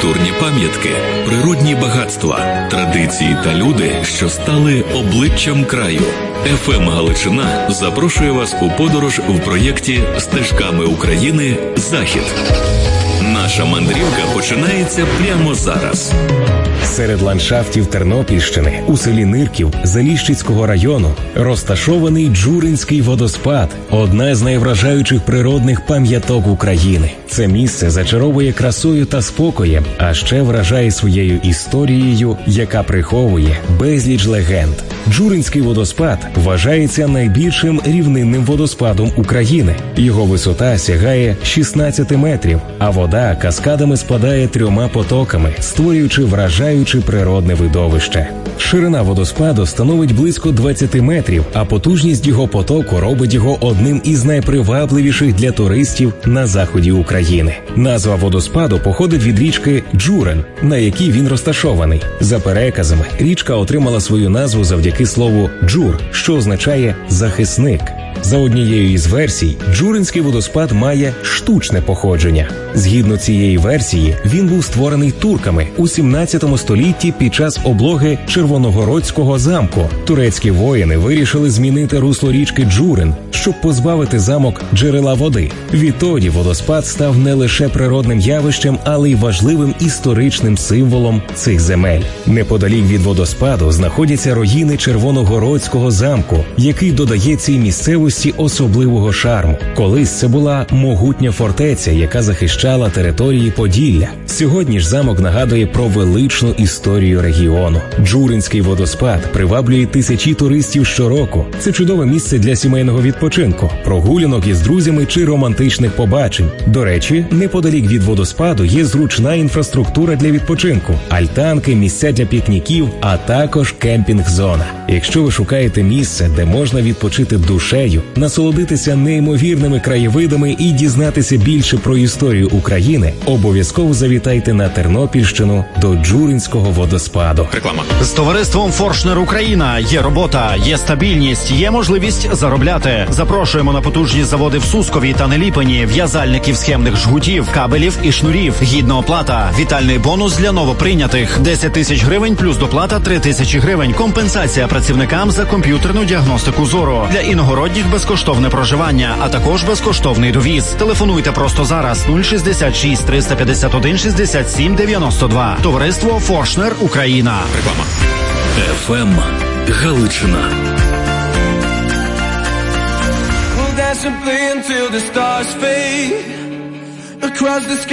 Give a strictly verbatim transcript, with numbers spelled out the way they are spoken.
культурні пам'ятки, природні багатства, традиції та люди, що стали обличчям краю. еф ем Галичина запрошує вас у подорож в проєкті «Стежками України. Захід». Наша мандрівка починається прямо зараз. Серед ландшафтів Тернопільщини, у селі Нирків Заліщицького району, розташований Джуринський водоспад – одна з найвражаючих природних пам'яток України. Це місце зачаровує красою та спокоєм, а ще вражає своєю історією, яка приховує безліч легенд. Джуринський водоспад вважається найбільшим рівнинним водоспадом України. Його висота сягає шістнадцять метрів, а вода каскадами спадає трьома потоками, створюючи вражаюче природне видовище. Ширина водоспаду становить близько двадцять метрів, а потужність його потоку робить його одним із найпривабливіших для туристів на заході України. Назва водоспаду походить від річки Джурин, на якій він розташований. За переказами, річка отримала свою назву завдяки слову «джур», що означає «захисник». За однією із версій, Джуринський водоспад має штучне походження. Згідно цієї версії, він був створений турками у сімнадцятому столітті під час облоги Червоногородського замку. Турецькі воїни вирішили змінити русло річки Джурин, щоб позбавити замок джерела води. Відтоді водоспад став не лише природним явищем, але й важливим історичним символом цих земель. Неподалік від водоспаду знаходяться руїни Червоногородського замку, який додає цій місцевості особливого шарму. Колись це була могутня фортеця, яка захищала території Поділля. Сьогодні ж замок нагадує про величну історію регіону. Джуринський водоспад приваблює тисячі туристів щороку. Це чудове місце для сімейного відпочинку, прогулянок із друзями чи романтичних побачень. До речі, неподалік від водоспаду є зручна інфраструктура для відпочинку, альтанки, місця для пікніків, а також кемпінг-зона. Якщо ви шукаєте місце, де можна відпочити душею, насолодитися неймовірними краєвидами і дізнатися більше про історію України, обов'язково завітайте на Тернопільщину до Джуринського водоспаду. Реклама. З товариством «Форшнер Україна» є робота, є стабільність, є можливість заробляти. Запрошуємо на потужні заводи в Сускові та Неліпені, в'язальників схемних жгутів, кабелів і шнурів. Гідна оплата, вітальний бонус для новоприйнятих. десять тисяч гривень плюс доплата три тисячі гривень. Компенсація працівникам за комп'ютерну діагностику зору. Для іногородніх безкоштовне проживання, а також безкоштовний довіз. Телефонуйте просто зараз нуль шістдесят шість триста п'ятдесят один шістдесят сім дев'яносто два. Товариство «Форшнер Україна». Реклама. еф ем Галичина. We'll dance and play until the stars fade across the sky.